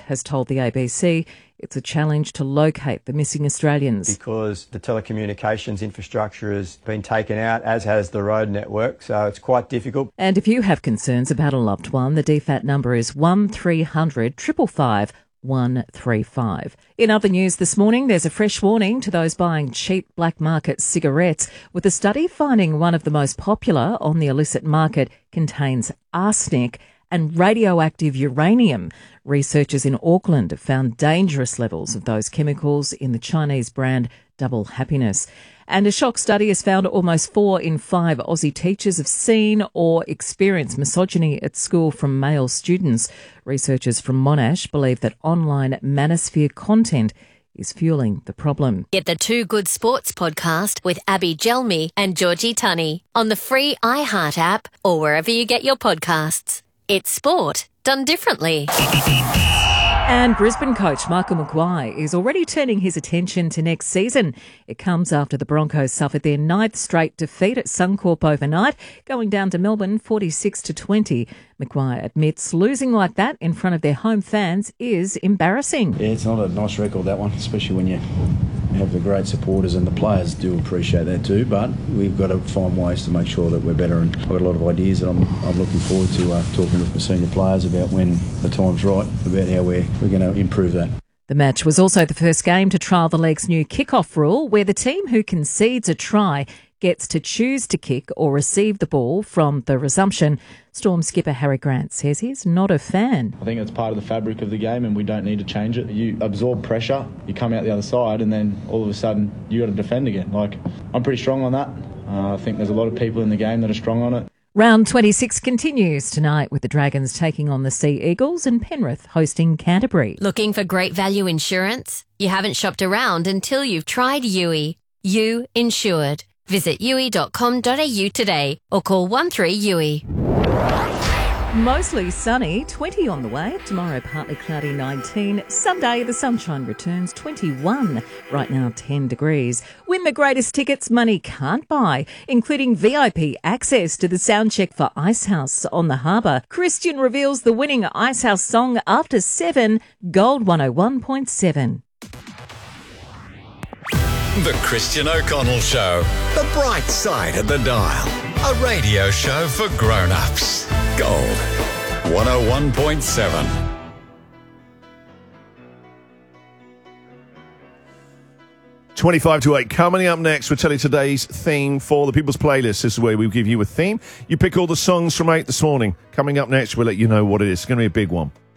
has told the ABC it's a challenge to locate the missing Australians. Because the telecommunications infrastructure has been taken out, as has the road network, so it's quite difficult. And if you have concerns about a loved one, the DFAT number is 1300 555 135. In other news this morning, there's a fresh warning to those buying cheap black market cigarettes, with a study finding one of the most popular on the illicit market contains arsenic and radioactive uranium. Researchers in Auckland have found dangerous levels of those chemicals in the Chinese brand Double Happiness. And a shock study has found almost 4 in 5 Aussie teachers have seen or experienced misogyny at school from male students. Researchers from Monash believe that online manosphere content is fueling the problem. Get the Two Good Sports podcast with Abby Gelmi and Georgie Tunney on the free iHeart app or wherever you get your podcasts. It's sport done differently. And Brisbane coach Michael Maguire is already turning his attention to next season. It comes after the Broncos suffered their 9th straight defeat at Suncorp overnight, going down to Melbourne 46-20. Maguire admits losing like that in front of their home fans is embarrassing. Yeah, it's not a nice record, that one, especially when you have the great supporters, and the players do appreciate that too, but we've got to find ways to make sure that we're better, and I've got a lot of ideas that I'm looking forward to talking with the senior players about when the time's right, about how we're going to improve that. The match was also the first game to trial the league's new kick-off rule, where the team who concedes a try gets to choose to kick or receive the ball from the resumption. Storm skipper Harry Grant says he's not a fan. I think it's part of the fabric of the game and we don't need to change it. You absorb pressure, you come out the other side, and then all of a sudden you got to defend again. I'm pretty strong on that. I think there's a lot of people in the game that are strong on it. Round 26 continues tonight with the Dragons taking on the Sea Eagles and Penrith hosting Canterbury. Looking for great value insurance? You haven't shopped around until you've tried Yui. You insured. Visit yui.com.au today or call 13-YUI. Mostly sunny, 20 on the way. Tomorrow partly cloudy, 19. Sunday the sunshine returns, 21. Right now 10 degrees. Win the greatest tickets money can't buy, including VIP access to the soundcheck for Icehouse on the Harbour. Christian reveals the winning Icehouse song after 7, Gold 101.7. The Christian O'Connell Show. The bright side of the dial. A radio show for grown-ups. Gold 101.7. 25 to 8. Coming up next, we'll tell you today's theme for the People's Playlist. This is where we give you a theme. You pick all the songs from 8 this morning. Coming up next, we'll let you know what it is. It's going to be a big one.